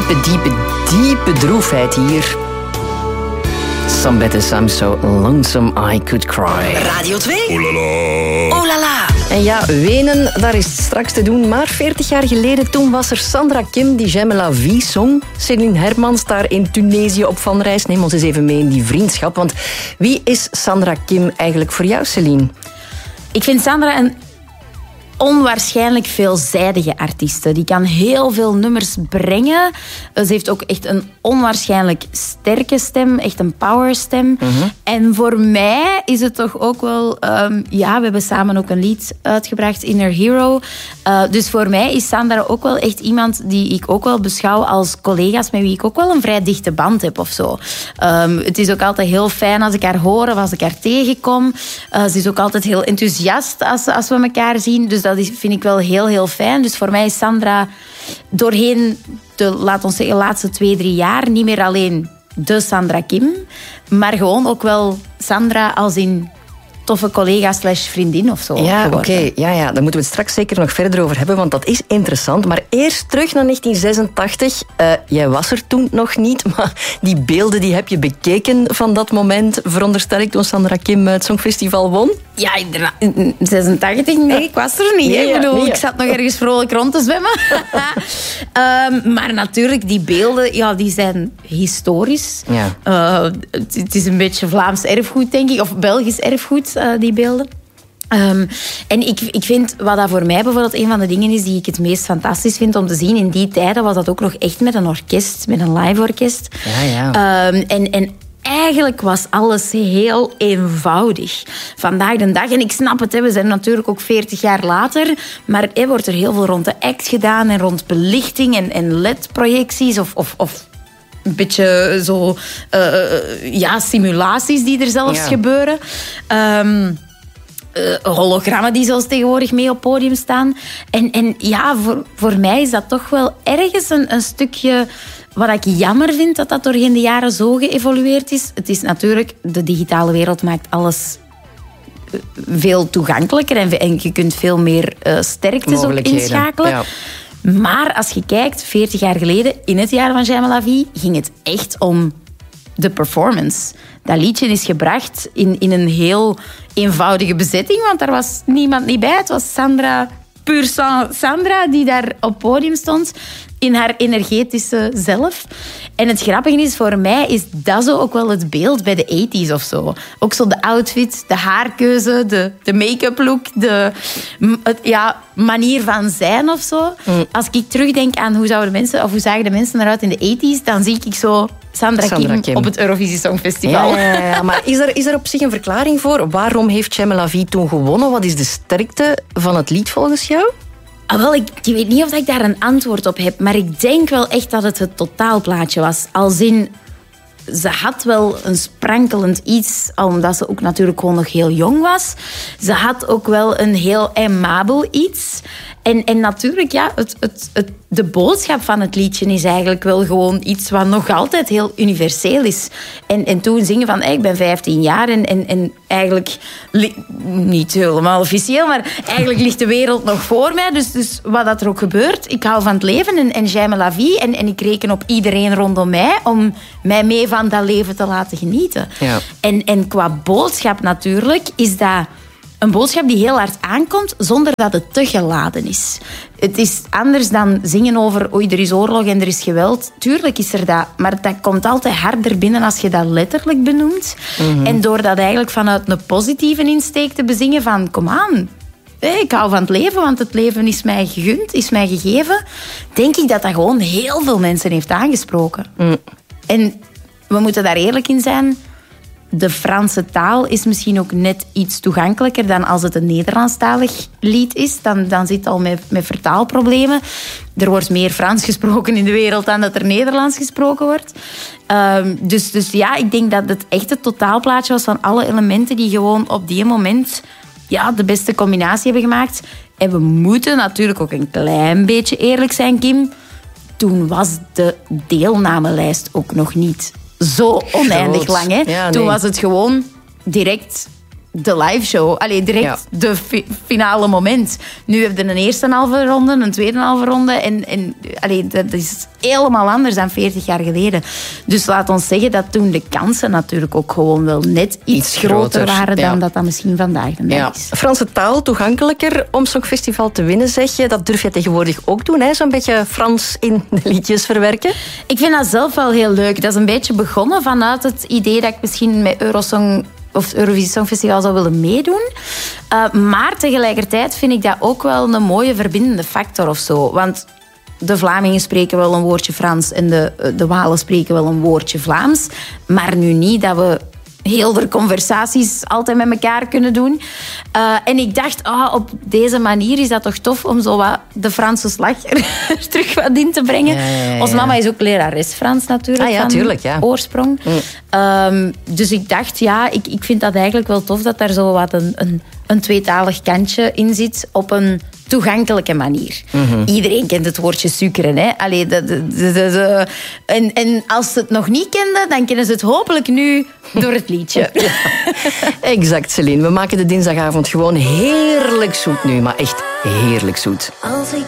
diepe droefheid hier. Some better, I'm so lonesome I could cry. Radio 2. Oh la la. Oh la la. En ja, wenen, daar is het straks te doen. Maar 40 jaar geleden, toen was er Sandra Kim die J'aime la vie zong. Céline Hermans daar in Tunesië op van reis. Neem ons eens even mee in die vriendschap. Want wie is Sandra Kim eigenlijk voor jou, Céline? Ik vind Sandra een onwaarschijnlijk veelzijdige artieste. Die kan heel veel nummers brengen. Ze heeft ook echt een onwaarschijnlijk sterke stem. Echt een powerstem. Mm-hmm. En voor mij is het toch ook wel... we hebben samen ook een lied uitgebracht, Inner Hero. Dus voor mij is Sandra ook wel echt iemand die ik ook wel beschouw als collega's met wie ik ook wel een vrij dichte band heb of zo. Het is ook altijd heel fijn als ik haar hoor of als ik haar tegenkom. Ze is ook altijd heel enthousiast als we elkaar zien. Dus dat vind ik wel heel, heel fijn. Dus voor mij is Sandra doorheen de, laten we zeggen, laatste 2-3 jaar niet meer alleen de Sandra Kim, maar gewoon ook wel Sandra als in toffe collega / vriendin of zo. Ja, oké. Ja, daar moeten we het straks zeker nog verder over hebben, want dat is interessant. Maar eerst terug naar 1986. Jij was er toen nog niet, maar die beelden die heb je bekeken van dat moment, veronderstel ik, toen Sandra Kim het Songfestival won? Ja, in 86, nee, ik was er niet. Ik zat nog ergens vrolijk rond te zwemmen. Maar natuurlijk, die beelden, die zijn historisch. Ja. Het is een beetje Vlaams erfgoed, denk ik, of Belgisch erfgoed, die beelden. En ik vind, wat dat voor mij bijvoorbeeld een van de dingen is die ik het meest fantastisch vind om te zien, in die tijden was dat ook nog echt met een orkest, met een live orkest. Ja. En eigenlijk was alles heel eenvoudig. Vandaag de dag, en ik snap het, we zijn natuurlijk ook 40 jaar later, maar wordt er heel veel rond de act gedaan en rond belichting en LED-projecties of een beetje zo simulaties die er zelfs gebeuren. Hologrammen die zelfs tegenwoordig mee op podium staan. En voor mij is dat toch wel ergens een stukje wat ik jammer vind, dat doorheen de jaren zo geëvolueerd is. Het is natuurlijk, de digitale wereld maakt alles veel toegankelijker en je kunt veel meer sterktes ook inschakelen. Ja. Maar als je kijkt, 40 jaar geleden, in het jaar van J'aime la vie, ging het echt om de performance. Dat liedje is gebracht in een heel eenvoudige bezetting, want daar was niemand niet bij. Het was Sandra, puur Sandra, die daar op podium stond, in haar energetische zelf. En het grappige is, voor mij is dat zo ook wel het beeld bij de 80s of zo. Ook zo de outfit, de haarkeuze, de make-up look, de manier van zijn of zo. Als ik terugdenk aan hoe zagen de mensen eruit in de 80s, dan zie ik zo Sandra Kim op het Eurovisie Songfestival. Ja, maar is er op zich een verklaring voor? Waarom heeft J'aime la vie toen gewonnen? Wat is de sterkte van het lied volgens jou? Ik weet niet of ik daar een antwoord op heb, maar ik denk wel echt dat het totaalplaatje was. Als in, ze had wel een sprankelend iets, omdat ze ook natuurlijk gewoon nog heel jong was. Ze had ook wel een heel aimabel iets. En natuurlijk, de boodschap van het liedje is eigenlijk wel gewoon iets wat nog altijd heel universeel is. En toen zingen van, ik ben 15 jaar en eigenlijk, niet helemaal officieel, maar eigenlijk ligt de wereld nog voor mij. Dus wat dat er ook gebeurt, ik hou van het leven en J'aime la vie. En ik reken op iedereen rondom mij om mij mee van dat leven te laten genieten. Ja. En qua boodschap natuurlijk is dat een boodschap die heel hard aankomt, zonder dat het te geladen is. Het is anders dan zingen over er is oorlog en er is geweld. Tuurlijk is er dat, maar dat komt altijd harder binnen als je dat letterlijk benoemt. Mm-hmm. En door dat eigenlijk vanuit een positieve insteek te bezingen van, kom aan, ik hou van het leven, want het leven is mij gegund, is mij gegeven, denk ik dat gewoon heel veel mensen heeft aangesproken. Mm. En we moeten daar eerlijk in zijn. De Franse taal is misschien ook net iets toegankelijker dan als het een Nederlandstalig lied is. Dan zit het al met vertaalproblemen. Er wordt meer Frans gesproken in de wereld dan dat er Nederlands gesproken wordt. Dus ik denk dat het echt het totaalplaatje was van alle elementen die gewoon op die moment de beste combinatie hebben gemaakt. En we moeten natuurlijk ook een klein beetje eerlijk zijn, Kim. Toen was de deelnamelijst ook nog niet zo oneindig lang. Hè? Ja, nee. Toen was het gewoon direct de live show. Allee, direct de finale moment. Nu heb je een eerste halve ronde, een tweede halve ronde. En dat is helemaal anders dan 40 jaar geleden. Dus laat ons zeggen dat toen de kansen natuurlijk ook gewoon wel net iets groter waren dan dat misschien vandaag de dag is. Franse taal toegankelijker om Songfestival te winnen, zeg je. Dat durf je tegenwoordig ook doen, hè? Zo'n beetje Frans in de liedjes verwerken. Ik vind dat zelf wel heel leuk. Dat is een beetje begonnen vanuit het idee dat ik misschien met Eurosong of het Eurovisie Songfestival zou willen meedoen. Maar tegelijkertijd vind ik dat ook wel een mooie verbindende factor of zo. Want de Vlamingen spreken wel een woordje Frans en de Walen spreken wel een woordje Vlaams. Maar nu niet dat we heel de conversaties altijd met elkaar kunnen doen. En ik dacht, op deze manier is dat toch tof om zo wat de Franse slag er terug wat in te brengen. Ja. Onze mama is ook lerares Frans natuurlijk, van oorsprong. Dus ik dacht, ik vind dat eigenlijk wel tof dat daar zo wat een tweetalig kantje in zit op een toegankelijke manier. Mm-hmm. Iedereen kent het woordje suikeren. Hè? Allee, en als ze het nog niet kenden, dan kennen ze het hopelijk nu door het liedje. Ja. Exact, Celine. We maken de dinsdagavond gewoon heerlijk zoet nu. Maar echt heerlijk zoet.